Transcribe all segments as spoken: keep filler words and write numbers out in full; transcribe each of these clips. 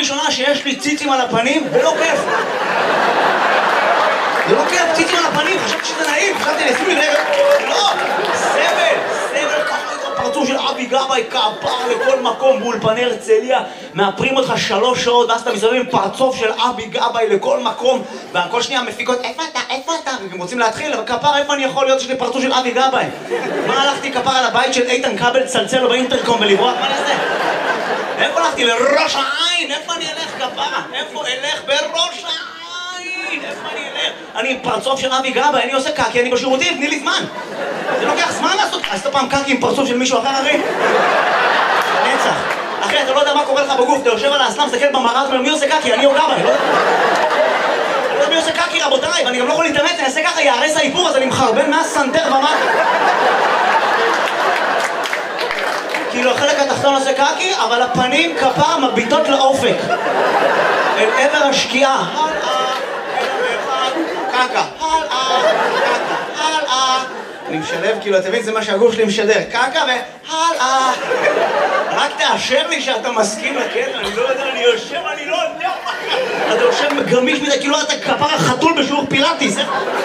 ראשונה שיש לי ציצים על הפנים, ולא כיף. זה לא כיף, ציצים על הפנים, חשבתי שזה נעים, חשבתי לשים לי רגע, לא, סבל, סבל, ככה את הפרצוף של אבי גבאי, כפר לכל מקום, באולפני הרצליה, מאפרים אותך שלוש שעות, ואז אתה מסתובב עם פרצוף של אבי גבאי לכל מקום, וכל שנייה מפיקות, איפה אתה, איפה אתה? והם רוצים להתחיל, אבל כפר, איפה אני יכול להיות שיש לי פרצוף של אבי גבאי? מה הלכתי כפר על הבית של איתן כבל, צלצל לו באינטרקום ולברוח, מה נעשה? איפה הלכתי? לראש העין, איפה אני אלך כפרה? איפה אלך בראש העין? איפה אני אלך? אני עם פרצוף של אבי גבאי, אני עושה קקי, אני בשירותים, תני לי זמן. זה לוקח זמן לעשות, עשית פעם קקי עם פרצוף של מישהו אחר, אחי? נצח. אחי, אתה לא יודע מה קורה לך בגוף, אתה יושב על האסלאם, מסתכל במראה, אתה אומר, מי עושה קקי? אני או גבאי, לא יודע. אני לא יודע מי עושה קקי, רבותיי, ואני גם לא יכול להתאמץ, אני אעשה ככה, יערס האיפור, אז אני מחרבן מהסנטר ומטה. כאילו החלק התחתון עושה קקי, אבל הפנים כפר מביטות לאופק. אל עבר השקיעה. קקה, הלאה, קקה, הלאה. אני משלב, כאילו, אתה מבין, זה מה שהגוף שלי משדר. קקה והלאה. רק תאשר לי שאתה מסכים לקטע, אני לא יודע, אני יושב, אני לא יודע. אתה יושב גמיש מזה, כאילו אתה כפר החתול בשיעור פילאטיס.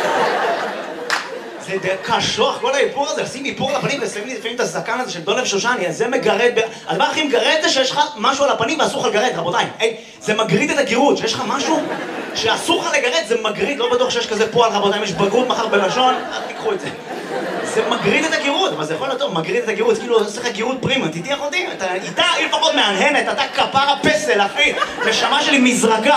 זה קשוח, כל האיפור הזה, לשים איפור על הפנים ושמים לי לפעמים את הזקן הזה של דולב שושני, זה מגרד, הדבר הכי מגרד זה שיש לך משהו על הפנים ואסור לך לגרד, רבותיי. זה מגריד את הגירות, שיש לך משהו שאסור לך לגרד, זה מגריד, לא בטוח שיש כזה פועל, רבותיי, אם יש בגרות מחר בלשון, אל תיקחו את זה. זה מגריד את הגירות, אבל זה יכול להיות טוב, מגריד את הגירות, כאילו עושה לך גירות פרימה, תתיח אותי, איתה היא לפחות מהנהנת, אתה כפר הפסל, אחי, נשמה שלי מזרקה.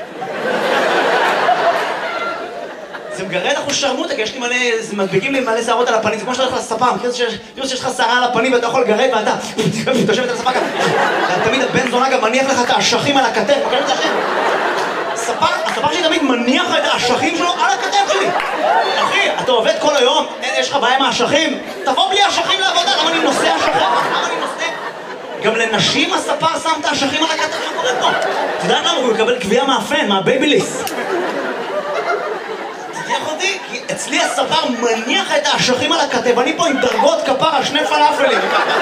זה מגרד אחוז שרמוטה, כי יש לי מלא, זה מדביקים לי מלא שערות על הפנים, זה כמו שאתה הולך לספה, מכיר שיש לך שערה על הפנים ואתה יכול לגרד ואתה תושבת על הספה ככה. תמיד הבן זונה גם מניח לך את האשכים על הכתף, מכיר את זה השם? הספה שלי תמיד מניח לך את האשכים שלו על הכתף שלי. אחי, אתה עובד כל היום, יש לך בעיה עם האשכים? תבוא בלי האשכים לעבודה, למה אני נושא אשכים? למה אני נושא? גם לנשים הספה שם את האשכים על הכתף, מה קורה פה? אתה יודע למה הוא יקבל קביעה מהפן, מהבייביליס? כי אצלי הספר מניח את האשכים על הכתב, אני פה עם דרגות כפרה, שני פלאפלים.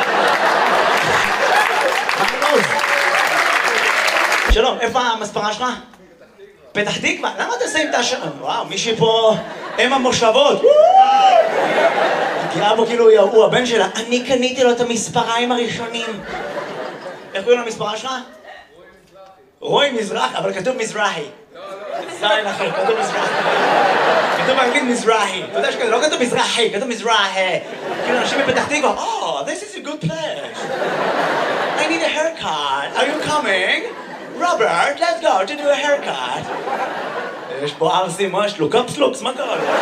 שלום, איפה המספרה שלך? פתח תקווה? למה אתה שמים את האשכים? וואו, מישהי פה אם המושבות. תראה בו כאילו הוא הבן שלה. אני קניתי לו את המספריים הראשונים. איך קוראים למספרה שלך? רוי מזרחי, אבל כתוב מזרחי. זין אחר, כתוב מזרחי. כתוב באנגלית מזרחי. אתה יודע שכזה, לא כתוב מזרחי, כתוב מזרחי. כאילו אנשים בפתח תקווה, Oh, this is a good place. I need a haircut. Are you coming? Robert, let's go to do a haircut. יש פה ארסים, מה יש לו? קפסלוקס, מה קרה לו?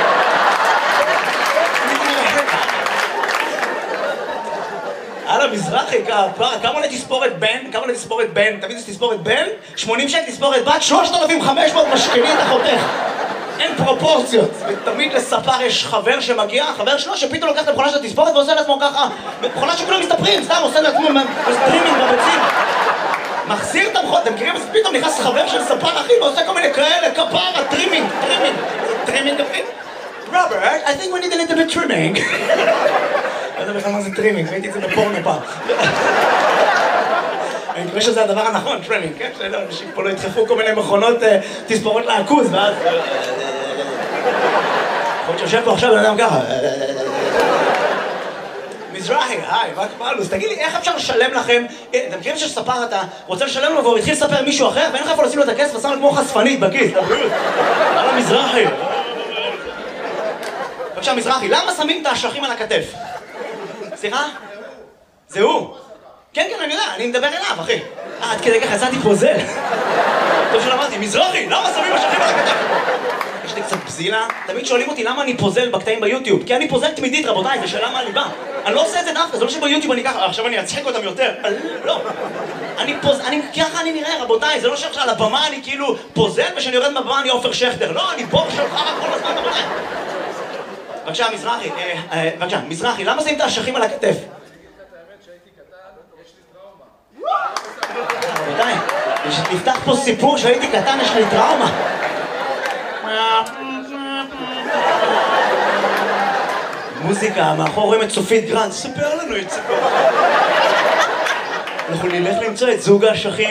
הלאה, מזרחי, כמה עולה תספורת בן? כמה עולה תספורת בן? תמיד יש תספורת בן? שמונים שקל תספורת בת, שלושת אלפים וחמש מאות משכני את החותך. אין פרופורציות. ותמיד לספר יש חבר שמגיע, חבר שלו שפתאום לוקח את המכונה של התספורת ועושה לעצמו ככה. מכונה שכולם מסתפרים, סתם עושה לעצמו סטרימינג בביצים. מחזיר את המכונה, אתם מכירים? אז פתאום נכנס חבר של ספר אחי ועושה כל מיני כאלה, כפרה, טרימינג, טרימינג. טרימינג אחי? Robert, I think we need a little bit trimming. לא יודע בכלל מה זה טרימינג, ראיתי את זה בפורנו פעם. אני מקווה שזה הדבר הנכון, טרימינג, כן? שאנשים פה לא ידחפו כל מיני מכונות תספורות לעכוז, ואז... יכול להיות שיושב פה עכשיו בן אדם ככה. מזרחי, היי, מה קרה לו? אז תגיד לי, איך אפשר לשלם לכם? אתם מכירים שספר אתה רוצה לשלם לו והוא התחיל לספר מישהו אחר, ואין לך איפה לשים לו את הכסף ושם לו כמו חשפנית בכיס. הלאה מזרחי. בבקשה מזרחי, למה שמים את האשכים על הכתף? סליחה? זה הוא? כן, כן, אני יודע, אני מדבר אליו, אחי. אה, עד כדי ככה יצאתי פוזל. טוב שלא אמרתי, מזרחי, למה שמים אשכים על הכתף? יש לי קצת בזילה. תמיד שואלים אותי למה אני פוזל בקטעים ביוטיוב. כי אני פוזל תמידית, רבותיי, זה שאלה מהליבה. אני לא עושה את זה דווקא, זה לא שביוטיוב אני ככה, עכשיו אני אצחק אותם יותר. לא. אני פוזל, אני, ככה אני נראה, רבותיי, זה לא שעכשיו על הבמה אני כאילו פוזל, ושאני יורד מהבמה אני עופר שכטר. לא, אני בור שלך כל הזמן, רבותיי. בבקשה, מזרחי, בבקשה, מזרחי, למה שמים את האשכים על הכתף? רבותיי, נפתח פה סיפור שהייתי קטן, יש לי טראומה. מוזיקה, מאחור רואים את סופית גרנד, ספר לנו את סיפור. אנחנו נלך למצוא את זוג האשכים.